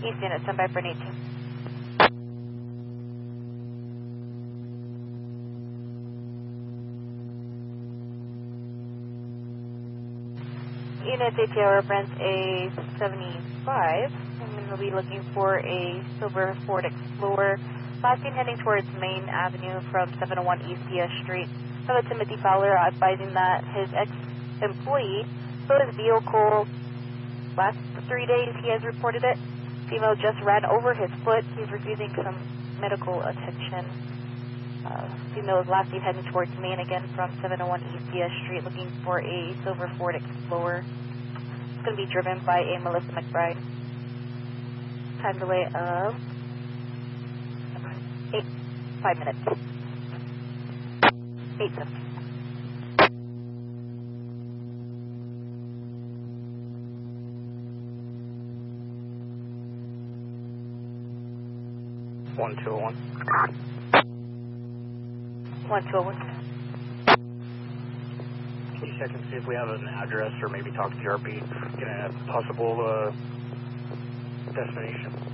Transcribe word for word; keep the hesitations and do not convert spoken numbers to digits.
East unit, stand by for an eighteen. Unit A T O represents A seventy-five. And we'll be looking for a silver Ford Explorer. Last seen heading towards Main Avenue from seven oh one East D S Street. Fellow Timothy Fowler advising that his ex-employee stole his vehicle last three days. He has reported it. Female just ran over his foot. He's refusing some medical attention. Uh, female is last seen heading towards Main again from seven oh one East D S Street looking for a silver Ford Explorer. It's going to be driven by a Melissa McBride. Time delay of eight, five minutes. Eight seven. One two one. One two one. Can you check and see if we have an address or maybe talk to J R P, get a possible uh, destination?